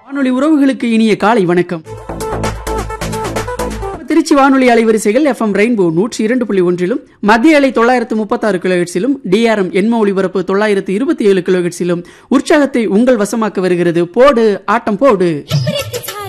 வானொலி உறவுகளுக்கு இனிய காலை வணக்கம். திருச்சி வானொலி அலைவரிசைகள் FM ரெயின்போ 102.1 மத்திய அலை 936 கிலோஹெர்ட்ஸிலும் DRM எண்ம ஒலிபரப்பு 927 கிலோஹெர்ட்ஸிலும் உற்சாகத்தை உங்கள் வசமாக்க வருகிறது. போடு ஆட்டம் போடு.